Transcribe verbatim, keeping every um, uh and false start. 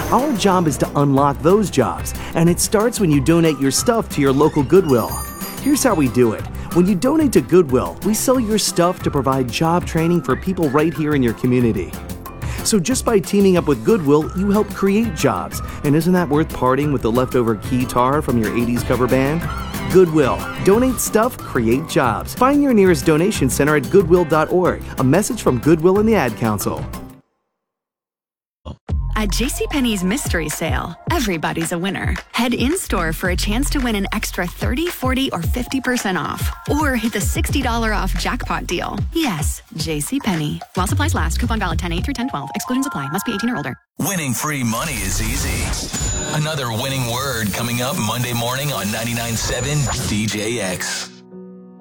Our job is to unlock those jobs, and it starts when you donate your stuff to your local Goodwill. Here's how we do it. When you donate to Goodwill, we sell your stuff to provide job training for people right here in your community. So just by teaming up with Goodwill, you help create jobs. And isn't that worth parting with the leftover guitar from your eighties cover band? Goodwill. Donate stuff, create jobs. Find your nearest donation center at goodwill dot org. A message from Goodwill and the Ad Council. At JCPenney's Mystery Sale, everybody's a winner. Head in-store for a chance to win an extra thirty, forty, or fifty percent off. Or hit the sixty dollars off jackpot deal. Yes, JCPenney. While supplies last. Coupon valid ten eight through ten twelve. Exclusions apply. Must be eighteen or older. Winning free money is easy. Another winning word coming up Monday morning on ninety-nine point seven D J X.